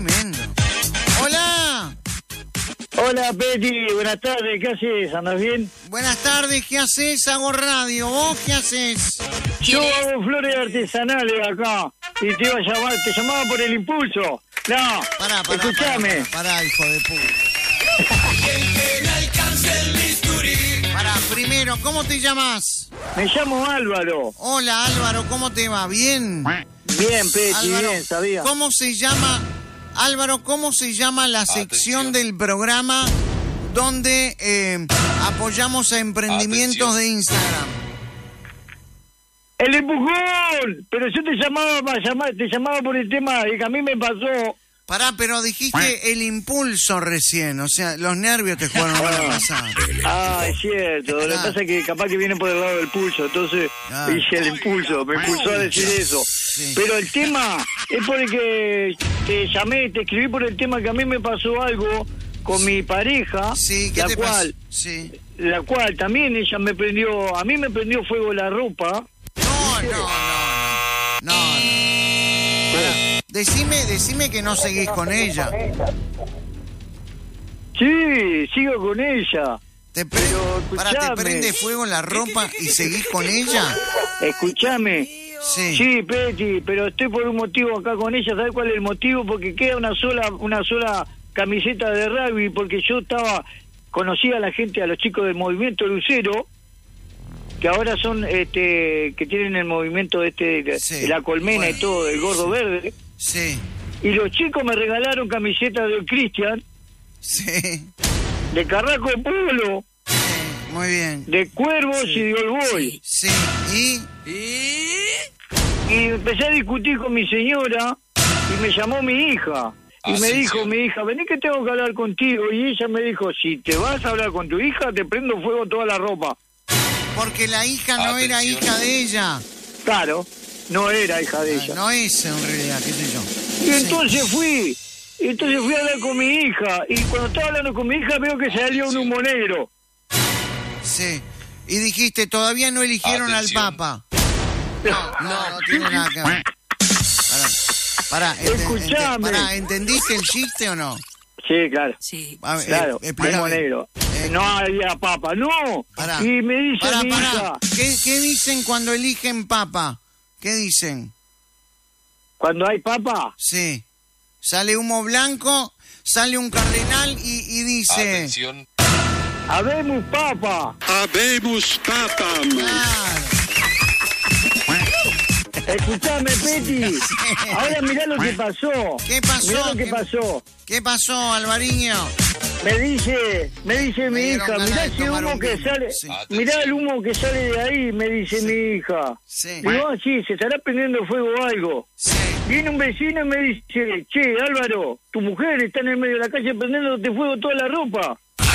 Tremendo. Hola. Hola, Peti, buenas tardes, ¿qué haces? ¿Andas bien? Buenas tardes, ¿qué haces? Hago radio, ¿vos qué haces? Yo hago flores artesanales acá y te iba a llamar, te llamaba por el impulso. No, escuchame. Pará, hijo de puta. Pará, primero, ¿cómo te llamas? Me llamo Álvaro. Hola, Álvaro, ¿cómo te va? ¿Bien? Bien, Peti, Álvaro, bien, sabía. ¿cómo se llama, Álvaro, cómo se llama la sección del programa donde apoyamos a emprendimientos de Instagram? ¡El empujón! Pero yo te llamaba por el tema que a mí me pasó. Pará, pero dijiste el impulso recién, o sea, los nervios te jugaron una pasada. Ah, es cierto, lo que pasa es que capaz que viene por el lado del pulso, entonces dije el impulso, me impulsó a decir eso. Sí. Pero el tema es por el que te llamé, te escribí por el tema que a mí me pasó algo con mi pareja, Sí, ¿qué la te cual, pasó? Sí. la cual también ella a mí me prendió fuego la ropa. No. Pará, decime que no seguís con ella. Sí, sigo con ella. ¿Te escuchame. prende fuego la ropa y seguís con ella? Escuchame. Sí. Sí, Peti, pero estoy por un motivo acá con ella. ¿Sabes cuál es el motivo? Porque queda una sola camiseta de rugby, porque yo conocía a la gente, a los chicos del movimiento Lucero, que ahora son, que tienen el movimiento de la colmena y todo, del gordo verde. Sí. Y los chicos me regalaron camisetas de Cristian, Sí. de Carraco Polo, Muy bien. de Cuervos y de All Boy. Sí. ¿Y? Y empecé a discutir con mi señora y me llamó mi hija. Y me dijo mi hija, vení que tengo que hablar contigo. Y ella me dijo, si te vas a hablar con tu hija, te prendo fuego toda la ropa. Porque la hija no era hija de ella. Claro, no era hija de ella. No es en realidad, qué sé yo. Y entonces fui a hablar con mi hija. Y cuando estaba hablando con mi hija veo que salió un humo negro. Sí. Y dijiste, todavía no eligieron al Papa. No tiene nada que ver. Pará, Escuchame. ¿entendiste el chiste o no? Sí, claro. Sí. A ver, Claro, explícame. humo negro. No había papa, no. Pará. Y me dice mi hija, ¿Qué dicen cuando eligen papa? ¿Qué dicen? cuando hay papa, Sí. Sale humo blanco, sale un cardenal y dice... Atención. habemos papa. Habemos papa. Claro. Escuchame, Peti. Ahora mirá lo que pasó. ¿Qué pasó? Mirá lo que pasó. ¿Qué pasó, Alvariño? Me dice mi dieron hija, ganas mirá de ese tomar humo un que vino. sale, Sí. mirá el humo que sale de ahí, me dice mi hija. Sí. Digo, sí, se estará prendiendo fuego algo. Sí. Viene un vecino y me dice, che, Álvaro, tu mujer está en el medio de la calle prendiéndote fuego toda la ropa.